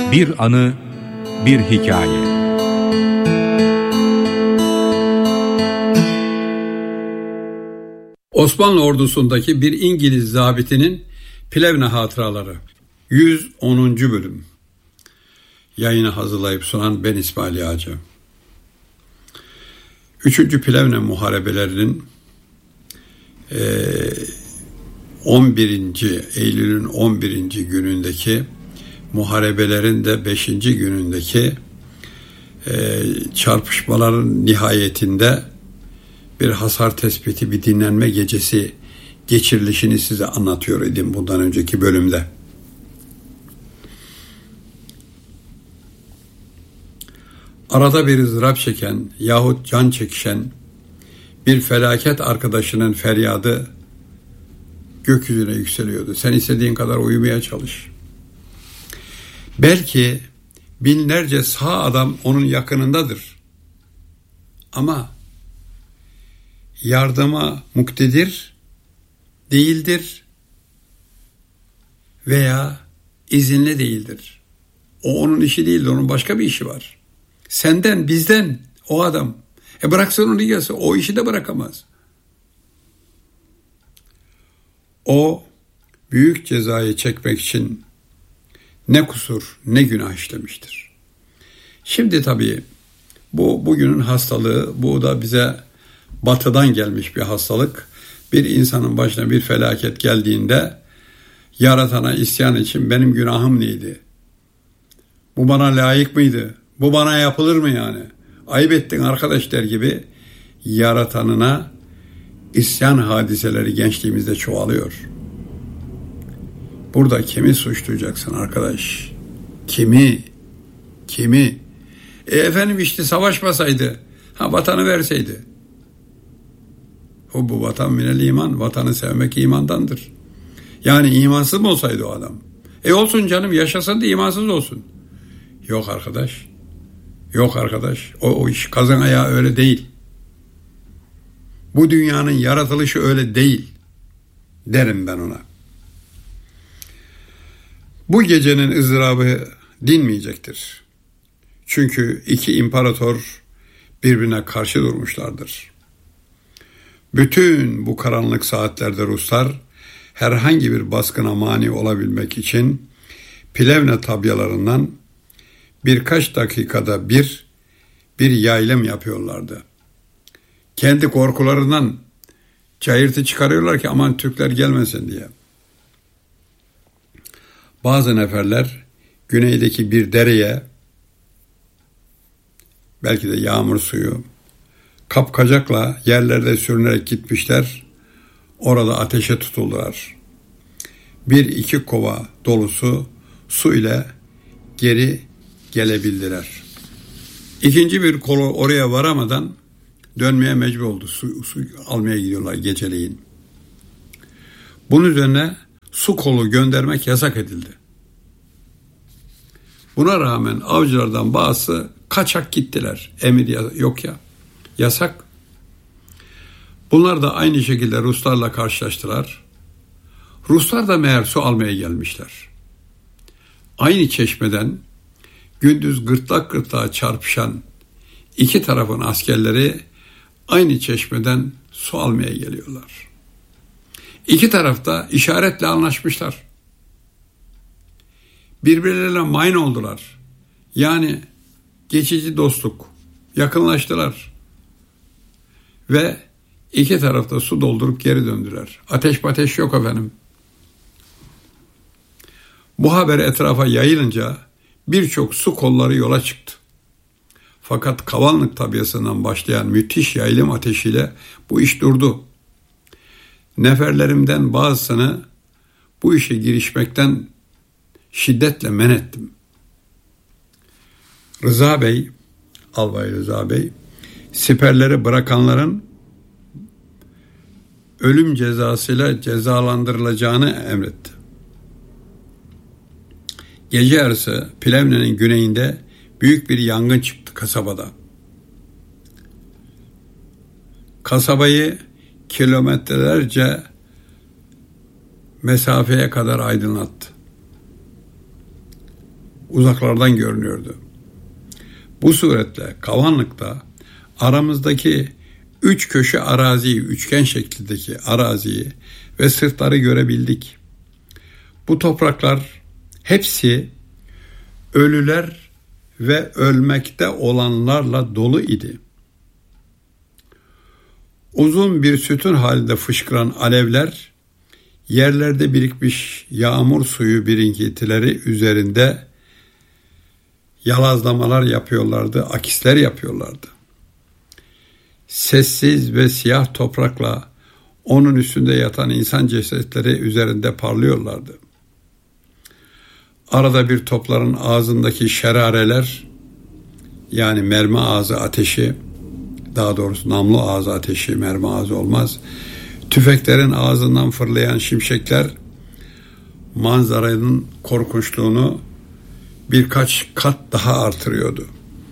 Bir anı, bir hikaye. Osmanlı ordusundaki bir İngiliz zabitinin Plevne hatıraları. 110. bölüm. Yayını hazırlayıp sunan ben İsmail Yağcı. 3. Plevne muharebelerinin Eylül'ün 11. günündeki muharebelerin de 5. günündeki çarpışmaların nihayetinde bir hasar tespiti, bir dinlenme gecesi geçirilişini size anlatıyor idim bundan önceki bölümde. Arada bir ızdırap çeken yahut can çekişen bir felaket arkadaşının feryadı gökyüzüne yükseliyordu. Sen istediğin kadar uyumaya çalış. Belki binlerce sağ adam onun yakınındadır. Ama yardıma muktedir değildir veya izinli değildir. O onun işi değildir, onun başka bir işi var. Senden, bizden o adam. Bıraksın onu gelsin, o işi de bırakamaz. O büyük cezayı çekmek için ne kusur ne günah işlemiştir. Şimdi tabii bugünün hastalığı, bu da bize batıdan gelmiş bir hastalık. Bir insanın başına bir felaket geldiğinde yaratana isyan için benim günahım neydi? Bu bana layık mıydı? Bu bana yapılır mı yani? Ayıp ettin arkadaş der gibi yaratanına isyan hadiseleri gençliğimizde çoğalıyor. Burada kimi suçlayacaksın arkadaş? Kimi? Efendim işte savaşmasaydı, vatanı verseydi. Bu vatan minel iman, vatanı sevmek imandandır. Yani imansız mı olsaydı o adam? Olsun canım, yaşasın da imansız olsun. Yok arkadaş. O iş kazan ayağı öyle değil. Bu dünyanın yaratılışı öyle değil derim ben ona. Bu gecenin ızdırabı dinmeyecektir. Çünkü iki imparator birbirine karşı durmuşlardır. Bütün bu karanlık saatlerde Ruslar herhangi bir baskına mani olabilmek için Plevne tabyalarından birkaç dakikada bir yaylım yapıyorlardı. Kendi korkularından cayırtı çıkarıyorlar ki aman Türkler gelmesin diye. Bazı neferler güneydeki bir dereye, belki de yağmur suyu, kapkacakla yerlerde sürünerek gitmişler, orada ateşe tutuldular. 1-2 kova dolusu su ile geri gelebildiler. İkinci bir kolu oraya varamadan dönmeye mecbur oldu. Su almaya gidiyorlar geceleyin. Bunun üzerine su kolu göndermek yasak edildi. Buna rağmen avcılardan bazısı kaçak gittiler. Emir yok ya. Yasak. Bunlar da aynı şekilde Ruslarla karşılaştılar. Ruslar da meğer su almaya gelmişler. Aynı çeşmeden gündüz gırtlak gırtlağa çarpışan iki tarafın askerleri aynı çeşmeden su almaya geliyorlar. İki taraf da işaretle anlaşmışlar. Birbirleriyle mayn oldular. Yani geçici dostluk. Yakınlaştılar. Ve iki tarafta su doldurup geri döndüler. Ateş yok efendim. Bu haber etrafa yayılınca birçok su kolları yola çıktı. Fakat Kavanlık tabiasından başlayan müthiş yaylım ateşiyle bu iş durdu. Neferlerimden bazısını bu işe girişmekten şiddetle men ettim. Albay Rıza Bey, siperleri bırakanların ölüm cezasıyla cezalandırılacağını emretti. Gece yarısı Plevne'nin güneyinde büyük bir yangın çıktı kasabada. Kasabayı kilometrelerce mesafeye kadar aydınlattı. uzaklardan görünüyordu. Bu suretle Kavanlık'ta aramızdaki 3 köşe araziyi, üçgen şeklindeki araziyi ve sırtları görebildik. Bu topraklar hepsi ölüler ve ölmekte olanlarla dolu idi. Uzun bir sütun halinde fışkıran alevler, yerlerde birikmiş yağmur suyu birikintileri üzerinde yalazlamalar yapıyorlardı, akisler yapıyorlardı. Sessiz ve siyah toprakla onun üstünde yatan insan cesetleri üzerinde parlıyorlardı. Arada bir topların ağzındaki şerareler, yani mermi ağzı ateşi, daha doğrusu namlu ağzı ateşi, mermi ağzı olmaz, tüfeklerin ağzından fırlayan şimşekler manzaranın korkunçluğunu birkaç kat daha artırıyordu.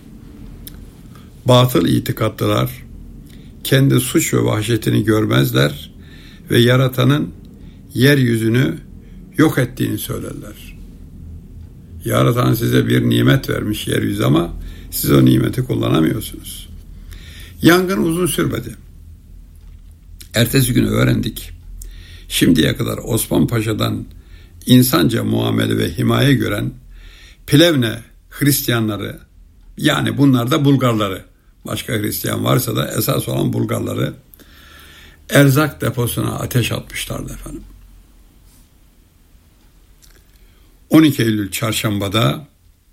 Batıl itikatlılar kendi suç ve vahşetini görmezler ve yaratanın yeryüzünü yok ettiğini söylerler. Yaratan size bir nimet vermiş, yeryüzü, ama siz o nimeti kullanamıyorsunuz. Yangın uzun sürmedi. Ertesi gün öğrendik. Şimdiye kadar Osman Paşa'dan insanca muamele ve himaye gören Plevne Hristiyanları, yani bunlar da Bulgarları, başka Hristiyan varsa da esas olan Bulgarları, erzak deposuna ateş atmışlardı efendim. 12 Eylül çarşambada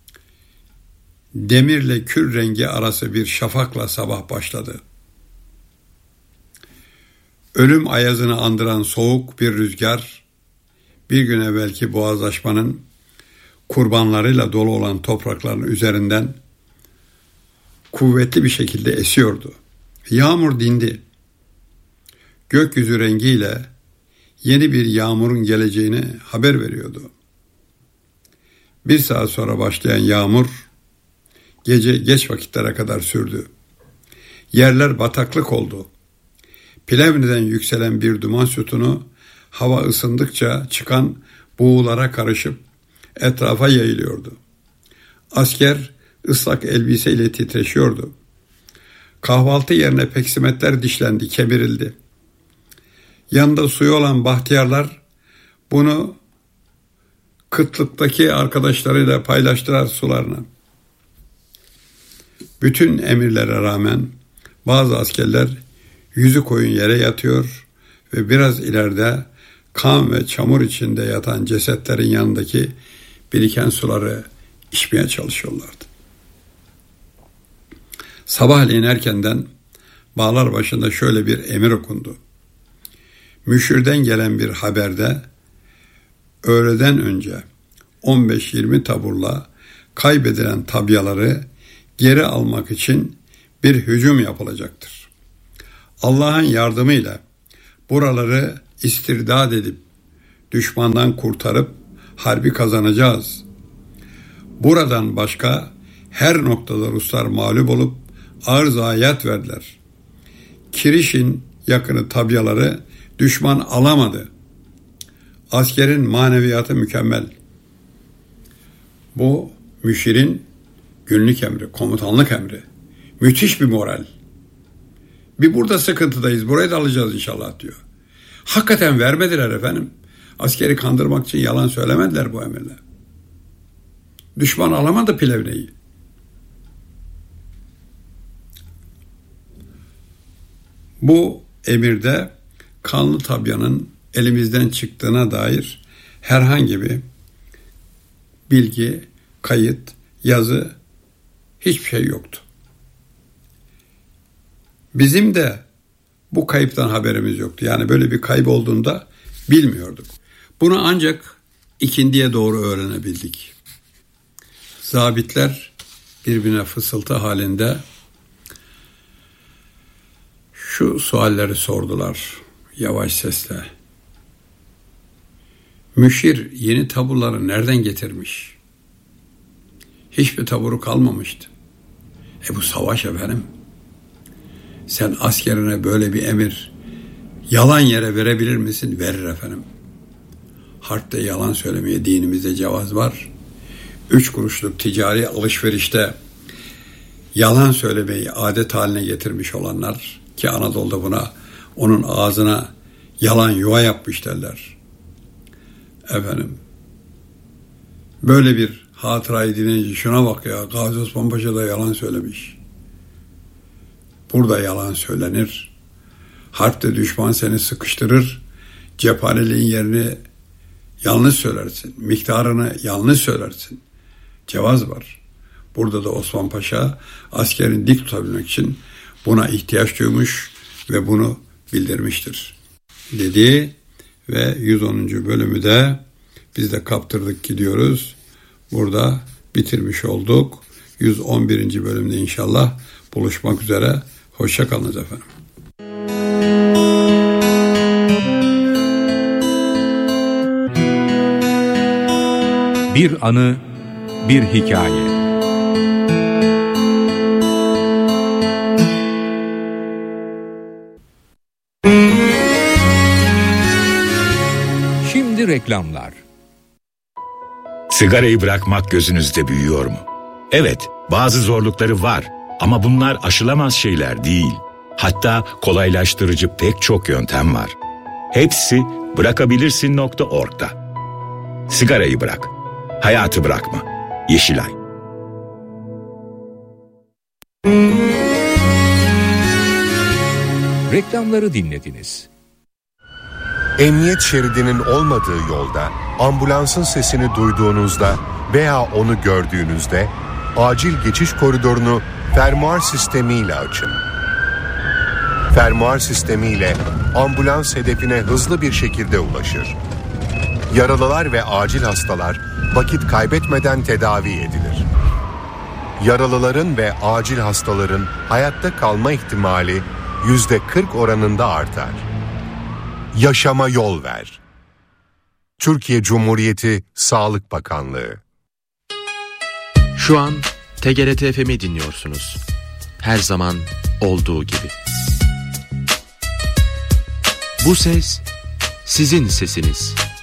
demirle kül rengi arası bir şafakla sabah başladı. Ölüm ayazını andıran soğuk bir rüzgar, bir gün evvelki boğazlaşmanın kurbanlarıyla dolu olan toprakların üzerinden kuvvetli bir şekilde esiyordu. Yağmur dindi. Gökyüzü rengiyle yeni bir yağmurun geleceğini haber veriyordu. Bir saat sonra başlayan yağmur gece geç vakitlere kadar sürdü. Yerler bataklık oldu. Plevne'den yükselen bir duman sütunu hava ısındıkça çıkan buğulara karışıp etrafa yayılıyordu. Asker ıslak elbiseyle titreşiyordu. Kahvaltı yerine peksimetler dişlendi, kemirildi. Yanında suyu olan bahtiyarlar bunu kıtlıktaki arkadaşlarıyla paylaştılar sularını. Bütün emirlere rağmen bazı askerler yüzü koyun yere yatıyor ve biraz ileride kan ve çamur içinde yatan cesetlerin yanındaki biriken suları içmeye çalışıyorlardı. Sabahleyin erkenden bağlar başında şöyle bir emir okundu. Müşirden gelen bir haberde öğleden önce 15-20 taburla kaybedilen tabyaları geri almak için bir hücum yapılacaktır. Allah'ın yardımıyla buraları istirdad edip düşmandan kurtarıp harbi kazanacağız. Buradan başka her noktada Ruslar mağlup olup ağır zayiat verdiler. Kiriş'in yakını tabyaları düşman alamadı. Askerin maneviyatı mükemmel. Bu müşirin günlük emri, komutanlık emri. Müthiş bir moral. Bir burada sıkıntıdayız, burayı da alacağız inşallah diyor. Hakikaten vermediler efendim. Askeri kandırmak için yalan söylemediler bu emirle. Düşman alamadı Plevne'yi. Bu emirde kanlı tabyanın elimizden çıktığına dair herhangi bir bilgi, kayıt, yazı, hiçbir şey yoktu. Bizim de bu kayıptan haberimiz yoktu. Yani böyle bir kayıp olduğunda bilmiyorduk. Bunu ancak ikindiye doğru öğrenebildik. Zabitler birbirine fısıltı halinde şu sualleri sordular yavaş sesle. Müşir yeni taburları nereden getirmiş? Hiçbir taburu kalmamıştı. Bu savaş efendim. Sen askerine böyle bir emir yalan yere verebilir misin? Verir efendim. Harpte yalan söylemeye dinimizde cevaz var. 3 kuruşluk ticari alışverişte yalan söylemeyi adet haline getirmiş olanlar, ki Anadolu'da buna, onun ağzına yalan yuva yapmış derler. Efendim, böyle bir hatırayı dinleyince şuna bak ya, Gazi Osman Paşa da yalan söylemiş. Burada yalan söylenir. Harpte düşman seni sıkıştırır. Cephaneliğin yerini yanlış söylersin. Miktarını yanlış söylersin. Cevaz var. Burada da Osman Paşa askerini dik tutabilmek için buna ihtiyaç duymuş ve bunu bildirmiştir dedi ve 110. bölümü de biz de kaptırdık gidiyoruz. Burada bitirmiş olduk. 111. bölümde inşallah buluşmak üzere. Hoşça kalınız efendim. Bir anı, bir hikaye. Şimdi reklamlar. Sigarayı bırakmak gözünüzde büyüyor mu? Evet, bazı zorlukları var ama bunlar aşılamaz şeyler değil. Hatta kolaylaştırıcı pek çok yöntem var. Hepsi bırakabilirsin.org'da. Sigarayı bırak, hayatı bırakma. Yeşilay. Reklamları dinlediniz. Emniyet şeridinin olmadığı yolda, ambulansın sesini duyduğunuzda veya onu gördüğünüzde acil geçiş koridorunu fermuar sistemiyle açın. Fermuar sistemiyle ambulans hedefine hızlı bir şekilde ulaşır. Yaralılar ve acil hastalar vakit kaybetmeden tedavi edilir. Yaralıların ve acil hastaların hayatta kalma ihtimali %40 oranında artar. Yaşama yol ver. Türkiye Cumhuriyeti Sağlık Bakanlığı. Şu an TGRT FM'i dinliyorsunuz. Her zaman olduğu gibi. Bu ses sizin sesiniz.